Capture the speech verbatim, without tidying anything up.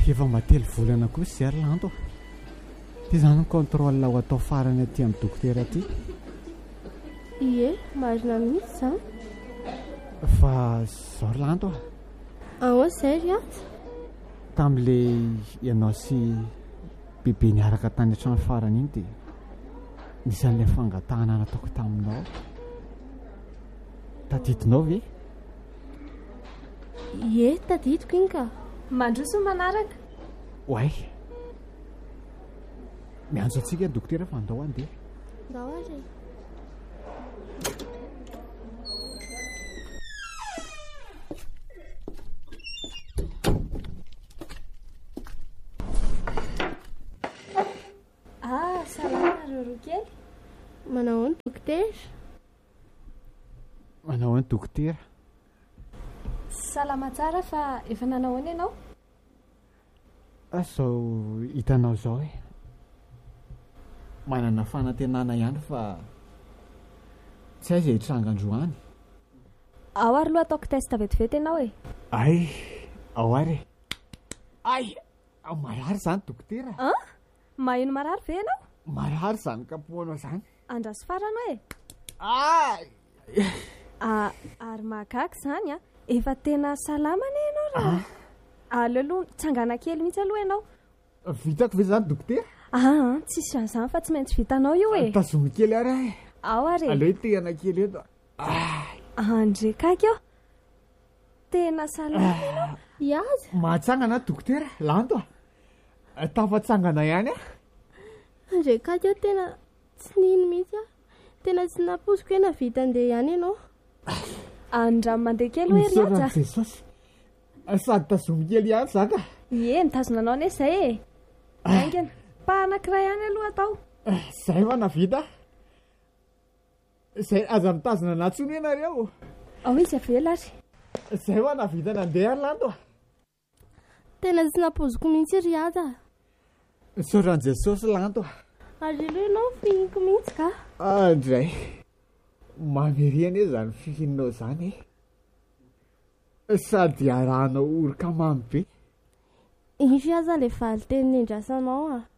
Efa mately volana koa sy ary lanto. Ty zany ny contrôle ho atao farany aty amin'ny dokotera aty. Ie, marina mihitsy zany. Fa zao lanto. Ahoana izay aty? Tam'le ianao sy bebe niaraka tany an-trano farany iny dia nisy an'ilay fangatahana nataoko taminao. Tadidinao ve? Ie, tadidiko iny ka. Mandroso manaraka. Oay. Miantso antsika ny dokotera fa andao andeha. Ndao ary. Ah, salama roro kely. Manao ahoana dokotera? Manao ahoana dokotera? Salama tsara fa efa nanao ahoana ianao? Azao hitanao zao e. Manana fanantenana ihany fa tsy aiza hitranga androany. Ao ary loha ataoko test vetivety ianao e. Ay, ao ary. Ay, marary zany dokotera. Ah? Maheno marary ve ianao? Marary zany kapohanao zany. Andraso farano e. Ay! Ah, ary mahagaga zany a. Efa tena salama ne ianao raha. Aleo aloha tsangana kely mihitsy aloha ianao. Vitako ve zany dokotera? Ah, tsisy an'izany fa tsy maintsy vitanao io e. Tazomy kely ary. Ao ary. Aleo tehana kely eto. Ay! Andre kaka eo. Tena salama ianao. Iaza? Mahatsangana dokotera, lanto. Tafatsangana ihany a. Andre kaka eo tena tsy nino mihitsy a. Tena tsy naposiko hoe navita andeha ihany ianao. Andra mandeha kely hoe ry aja. Jesosy. Sady tazomy kely ihany zaka. Ie, mitazona anao ne izay e. Aingana, pa anankiray ihany aloha atao. Zay fa navita. Zay aza mitazona natsony ianareo. Ao izy avela ary. Zay fa navita nandeha lanto. Tena tsy napoziko mihitsy ry aza. Soran'i Jesosy lanto. Ary aloha ianao fihiniko mihitsy ka. Andray. Mamerena e zany fihinanao zany e. Sady arahanao orika mamy be. Iny aza ilay vali teny nendrasanao a.